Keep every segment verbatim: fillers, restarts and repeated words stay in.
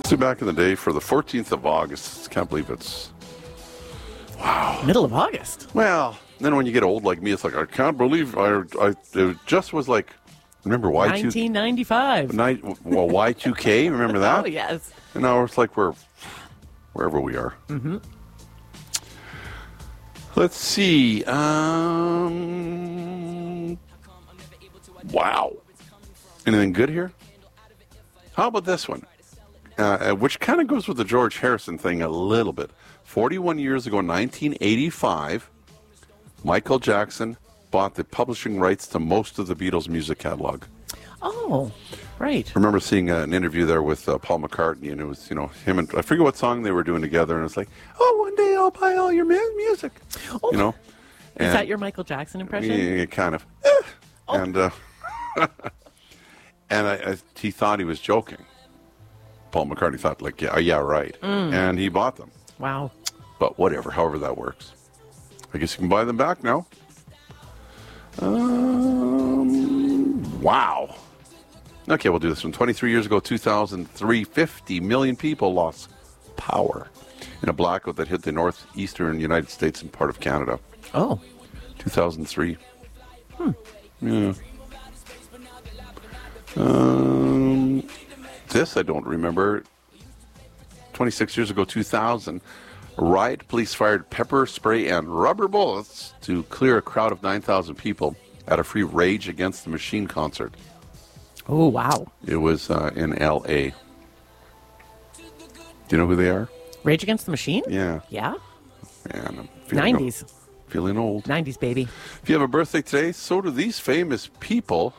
So back in the day for the fourteenth of August. Can't believe it's... Wow. Middle of August. Well, then when you get old like me, it's like, I can't believe I, I it just was like, remember Y two K? nineteen ninety-five. Night, well, Y two K, remember that? Oh, yes. And now it's like we're wherever we are. Mm-hmm. Let's see. Um, wow. Anything good here? How about this one? Uh, which kind of goes with the George Harrison thing a little bit. forty-one years ago, nineteen eighty-five, Michael Jackson bought the publishing rights to most of the Beatles' music catalog. Oh, right. I remember seeing uh, an interview there with uh, Paul McCartney, and it was, you know, him and I forget what song they were doing together, and it's like, oh, one day I'll buy all your mu- music, Oh. you know. Is And- that your Michael Jackson impression? Yeah, kind of. Eh. Oh. And uh, and I, I, he thought he was joking. Paul McCartney thought, like, yeah, yeah, right. Mm. And he bought them. Wow. But whatever, however that works. I guess you can buy them back now. Um, wow. Okay, we'll do this one. twenty-three years ago, two thousand three, fifty million people lost power in a blackout that hit the northeastern United States and part of Canada. Oh. two thousand three. Hmm. Yeah. Um, this I don't remember. twenty-six years ago, two thousand, a riot. Police fired pepper spray and rubber bullets to clear a crowd of nine thousand people at a free Rage Against the Machine concert. Oh, wow. It was uh, in L A. Do you know who they are? Rage Against the Machine? Yeah. Yeah? Man, I'm feeling nineties. Old. Feeling old. nineties, baby. If you have a birthday today, so do these famous people.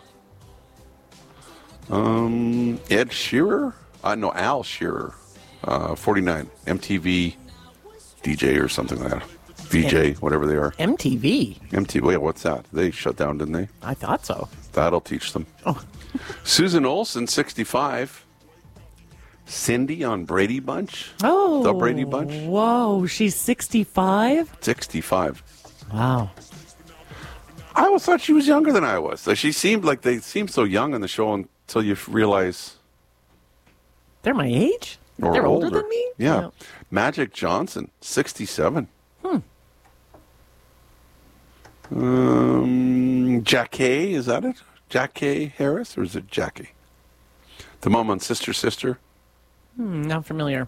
Um, Ed Shearer? Uh, no, Al Shearer. Uh, forty-nine. M T V D J or something like that. V J, whatever they are. M T V? M T V, wait, what's that? They shut down, didn't they? I thought so. That'll teach them. Oh. Susan Olsen, sixty-five. Cindy on Brady Bunch. Oh. The Brady Bunch. Whoa, she's sixty-five? sixty-five. Wow. I always thought she was younger than I was. Like, she seemed like they seemed so young on the show until you realize They're my age? or They're older, than me? Yeah. No. Magic Johnson, sixty-seven. Hmm. Um, Jackie, is that it? Jackie Harris, or is it Jackie? The mom on Sister Sister. Hmm, not familiar.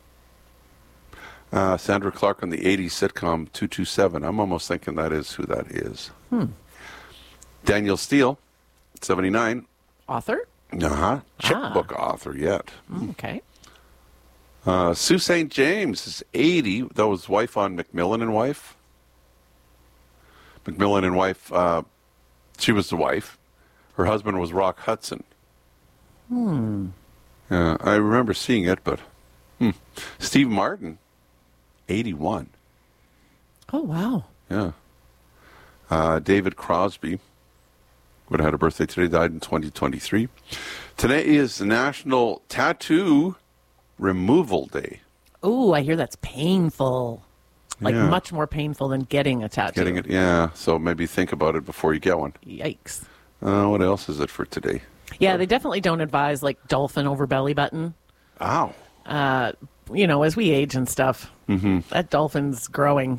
Uh, Sandra Clark on the eighties sitcom two two seven. I'm almost thinking that is who that is. Hmm. Daniel Steele, seventy-nine. Author? Uh-huh. Ah. Checkbook author yet. Okay. Uh, Sue Saint James is eighty. That was wife on Macmillan and Wife. Macmillan and Wife, uh, she was the wife. Her husband was Rock Hudson. Hmm. Uh, I remember seeing it, but... Hmm. Steve Martin, eighty-one. Oh, wow. Yeah. Uh, David Crosby would have had a birthday today, died in twenty twenty-three. Today is National Tattoo Removal Day. Oh, I hear that's painful. Like Yeah. much more painful than getting a tattoo. Getting it, yeah. So maybe think about it before you get one. Yikes. Uh, what else is it for today? Yeah, they definitely don't advise like dolphin over belly button. Ow. Uh, you know, as we age and stuff, Mm-hmm. that dolphin's growing.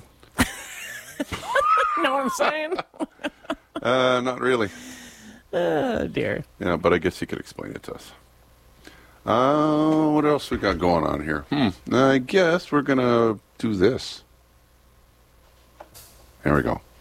Know what I'm saying? Uh, not really. Oh, dear. Yeah, but I guess you could explain it to us. Uh, what else we got going on here? Hmm. I guess we're going to do this. There we go.